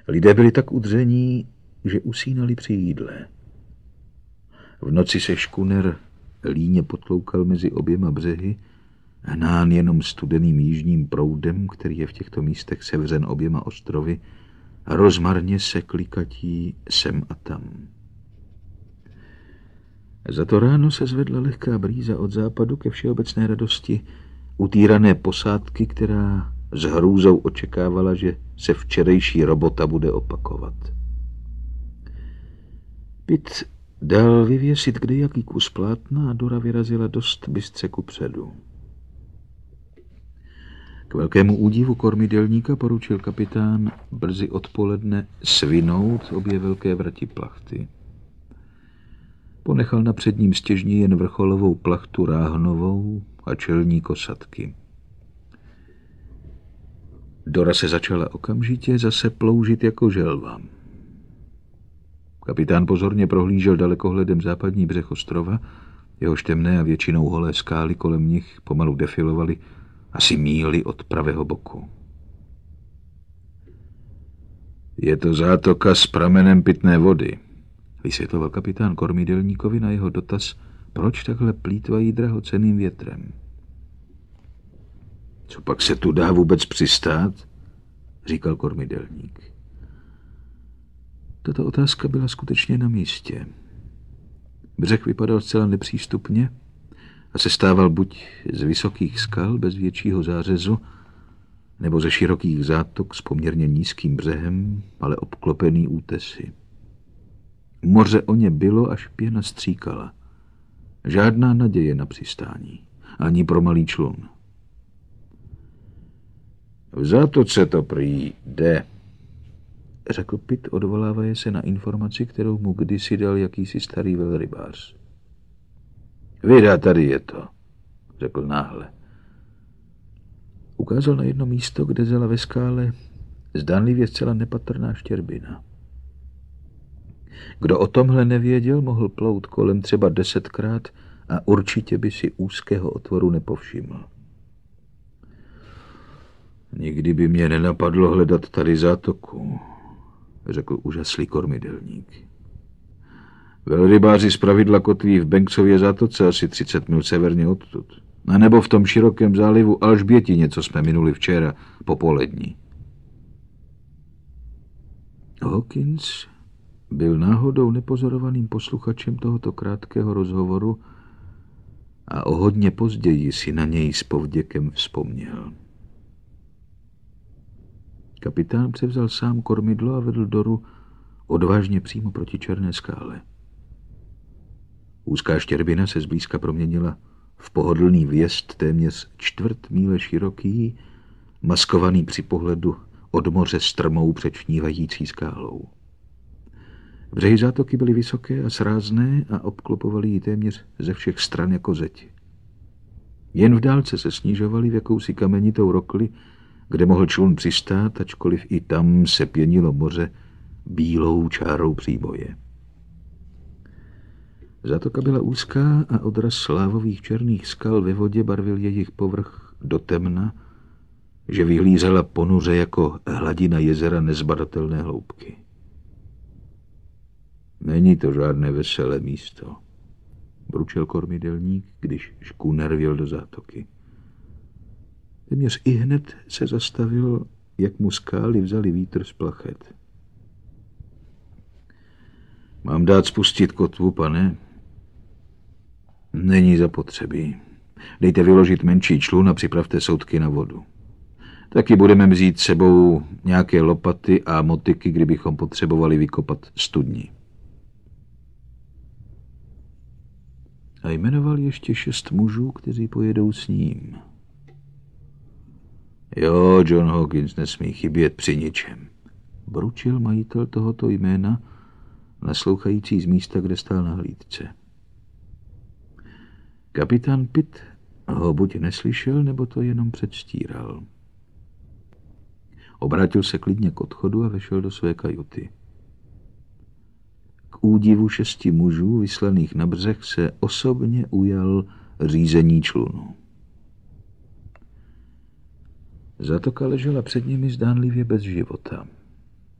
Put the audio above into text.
Lidé byli tak udření, že usínali při jídle. V noci se škuner líně potloukal mezi oběma břehy, hnán jenom studeným jižním proudem, který je v těchto místech sevřen oběma ostrovy, a rozmarně se klikatí sem a tam. Za to ráno se zvedla lehká brýza od západu ke všeobecné radosti utírané posádky, která s hrůzou očekávala, že se včerejší robota bude opakovat. Pitt dal vyvěsit kdejaký kus plátna a Dora vyrazila dost bystře kupředu. K velkému údivu kormidelníka poručil kapitán brzy odpoledne svinout obě velké vrati plachty. Ponechal na předním stěžni jen vrcholovou plachtu ráhnovou a čelní kosatky. Dora se začala okamžitě zase ploužit jako želva. Kapitán pozorně prohlížel dalekohledem západní břeh ostrova, jehož temné a většinou holé skály kolem nich pomalu defilovaly asi míli od pravého boku. Je to zátoka s pramenem pitné vody, vysvětloval kapitán kormidelníkovi na jeho dotaz, proč takhle plýtvají drahocenným větrem. Co pak se tu dá vůbec přistát? Říkal kormidelník. Tato otázka byla skutečně na místě. Břeh vypadal zcela nepřístupně a sestával buď z vysokých skal bez většího zářezu, nebo ze širokých zátok s poměrně nízkým břehem, ale obklopený útesy. Moře o ně bylo, až pěna stříkala. Žádná naděje na přistání, ani pro malý člun. V zátoce to prý jde, řekl Pitt, odvolávaje se na informaci, kterou mu kdysi dal jakýsi starý velrybář. Vida, tady je to, řekl náhle. Ukázal na jedno místo, kde zela ve skále zdánlivě zcela nepatrná štěrbina. Kdo o tomhle nevěděl, mohl plout kolem třeba 10krát a určitě by si úzkého otvoru nepovšiml. Nikdy by mě nenapadlo hledat tady zátoku, řekl úžaslý kormidelník. Velrybáři zpravidla kotví v Banksově zátoce asi 30 mil severně odtud. A nebo v tom širokém zálivu Alžbětině, co jsme minuli včera popolední. Hawkins byl náhodou nepozorovaným posluchačem tohoto krátkého rozhovoru a o hodně později si na něj s povděkem vzpomněl. Kapitán převzal sám kormidlo a vedl Doru odvážně přímo proti černé skále. Úzká štěrbina se zblízka proměnila v pohodlný vjezd téměř 1/4 míle široký, maskovaný při pohledu od moře strmou přečnívající skálou. Břehy zátoky byly vysoké a srázné a obklopovaly ji téměř ze všech stran jako zeď. Jen v dálce se snižovaly v jakousi kamenitou rokli, kde mohl člun přistát, ačkoliv i tam se pěnilo moře bílou čárou příboje. Zátoka byla úzká a odraz slávových černých skal ve vodě barvil jejich povrch do temna, že vyhlízela ponuře jako hladina jezera nezbadatelné hloubky. Není to žádné veselé místo, bručel kormidelník, když škůner vjel do zátoky. Téměř ihned se zastavil, jak mu skály vzali vítr z plachet. Mám dát spustit kotvu, pane? Není zapotřebí. Dejte vyložit menší člun a připravte soudky na vodu. Taky budeme vzít sebou nějaké lopaty a motyky, kdybychom potřebovali vykopat studni. A jmenoval ještě 6 mužů, kteří pojedou s ním. Jo, John Hawkins nesmí chybět při ničem, bručil majitel tohoto jména, naslouchající z místa, kde stál na hlídce. Kapitán Pitt ho buď neslyšel, nebo to jenom předstíral. Obrátil se klidně k odchodu a vešel do své kajuty. K údivu 6 mužů vyslaných na břeh se osobně ujal řízení člunu. Zátoka ležela před nimi zdánlivě bez života.